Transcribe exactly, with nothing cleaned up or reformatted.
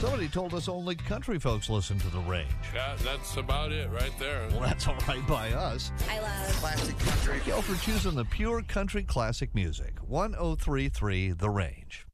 Somebody told us only country folks listen to The Range. Yeah, that's about it right there. Well, that's all right by us. I love classic country. Go for choosing the pure country classic music. one oh three point three The Range.